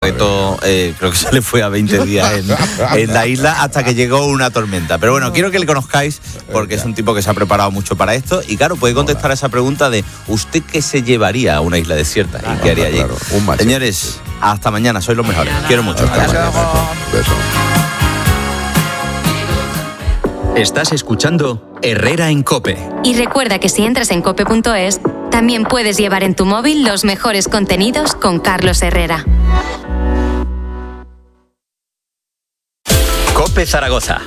concreto creo que se le fue a 20 días en la isla hasta que llegó una tormenta. Pero bueno, quiero que le conozcáis porque es un tipo que se ha preparado mucho para esto y claro, puede contestar a esa pregunta de ¿usted qué se llevaría a una isla desierta? ¿Y qué haría allí? Claro, Señores, hasta mañana, sois los mejores. Quiero mucho. Beso. Estás escuchando Herrera en COPE. Y recuerda que si entras en cope.es, también puedes llevar en tu móvil los mejores contenidos con Carlos Herrera. COPE Zaragoza.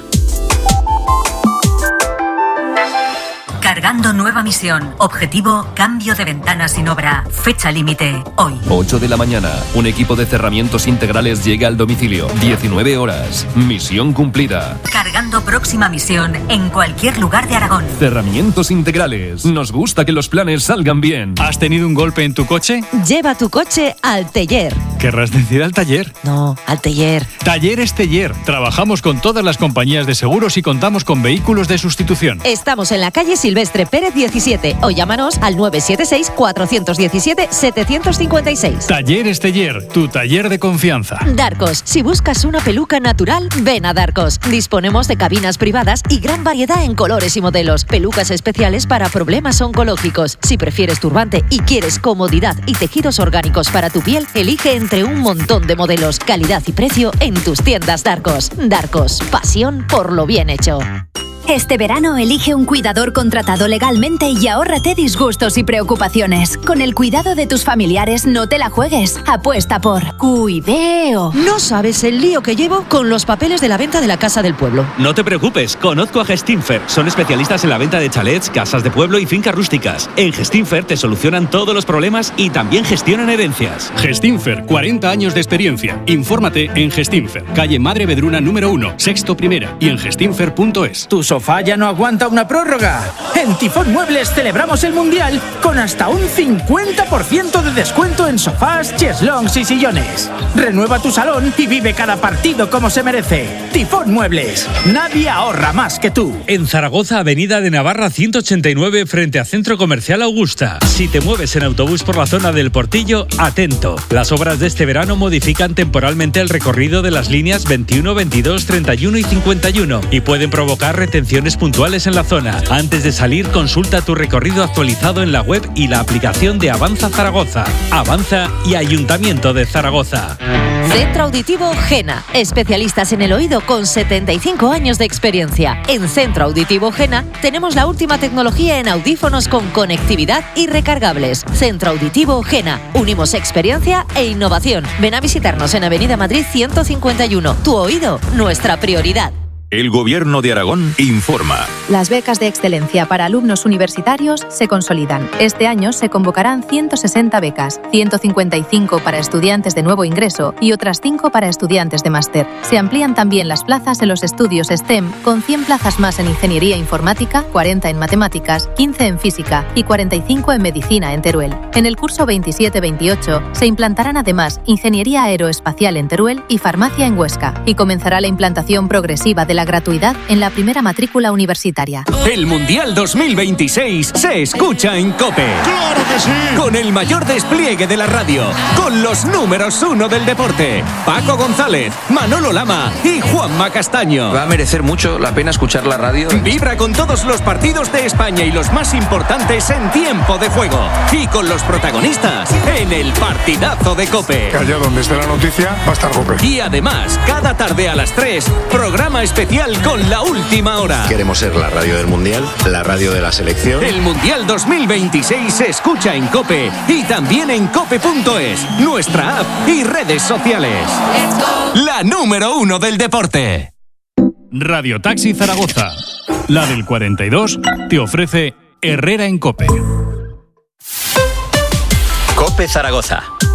Cargando nueva misión. Objetivo, cambio de ventana sin obra. Fecha límite, hoy. 8 de la mañana. Un equipo de cerramientos integrales llega al domicilio. 19 horas. Misión cumplida. Cargando próxima misión en cualquier lugar de Aragón. Cerramientos integrales. Nos gusta que los planes salgan bien. ¿Has tenido un golpe en tu coche? Lleva tu coche al taller. ¿Querrás decir al taller? No, al taller. Talleres Teller. Trabajamos con todas las compañías de seguros y contamos con vehículos de sustitución. Estamos en la calle Silvestre Pérez 17 o llámanos al 976-417-756. Talleres Teller, tu taller de confianza. Darcos, si buscas una peluca natural, ven a Darcos. Disponemos de cabinas privadas y gran variedad en colores y modelos. Pelucas especiales para problemas oncológicos. Si prefieres turbante y quieres comodidad y tejidos orgánicos para tu piel, elige entre un montón de modelos, calidad y precio en tus tiendas Darcos. Darcos, pasión por lo bien hecho. Este verano elige un cuidador contratado legalmente y ahórrate disgustos y preocupaciones. Con el cuidado de tus familiares no te la juegues. Apuesta por Cuideo. No sabes el lío que llevo con los papeles de la venta de la casa del pueblo. No te preocupes, conozco a Gestinfer. Son especialistas en la venta de chalets, casas de pueblo y fincas rústicas. En Gestinfer te solucionan todos los problemas y también gestionan herencias. Gestinfer, 40 años de experiencia. Infórmate en Gestinfer, calle Madre Vedruna número 1, sexto primera y en gestinfer.es. Tu sofá ya no aguanta una prórroga. En Tifón Muebles celebramos el Mundial con hasta un 50% de descuento en sofás, cheslongs y sillones. Renueva tu salón y vive cada partido como se merece. Tifón Muebles. Nadie ahorra más que tú. En Zaragoza, Avenida de Navarra 189 frente a Centro Comercial Augusta. Si te mueves en autobús por la zona del Portillo, atento. Las obras de este verano modifican temporalmente el recorrido de las líneas 21, 22, 31 y 51 y pueden provocar retenciones puntuales en la zona. Antes de salir, consulta tu recorrido actualizado en la web y la aplicación de Avanza Zaragoza. Avanza y Ayuntamiento de Zaragoza. Centro Auditivo Gena, especialistas en el oído con 75 años de experiencia. En Centro Auditivo Gena tenemos la última tecnología en audífonos con conectividad y recargables. Centro Auditivo Gena, unimos experiencia e innovación. Ven a visitarnos en Avenida Madrid 151. Tu oído, nuestra prioridad. El Gobierno de Aragón informa. Las becas de excelencia para alumnos universitarios se consolidan. Este año se convocarán 160 becas, 155 para estudiantes de nuevo ingreso y otras 5 para estudiantes de máster. Se amplían también las plazas en los estudios STEM, con 100 plazas más en Ingeniería Informática, 40 en Matemáticas, 15 en Física y 45 en Medicina en Teruel. En el curso 27-28 se implantarán además Ingeniería Aeroespacial en Teruel y Farmacia en Huesca, y comenzará la implantación progresiva de la gratuidad en la primera matrícula universitaria. El Mundial 2026 se escucha en COPE. ¡Claro que sí! Con el mayor despliegue de la radio, con los números 1 del deporte, Paco González, Manolo Lama y Juanma Castaño. Va a merecer mucho la pena escuchar la radio. Vibra con todos los partidos de España y los más importantes en tiempo de juego. Y con los protagonistas en el partidazo de COPE. Que allá donde esté la noticia va a estar COPE. Y además, cada tarde a las 3, programa especial con la última hora. Queremos ser la radio del Mundial, la radio de la selección. El Mundial 2026 se escucha en COPE y también en cope.es, nuestra app y redes sociales. La número 1 del deporte. Radio Taxi Zaragoza, la del 42, te ofrece Herrera en COPE. COPE Zaragoza.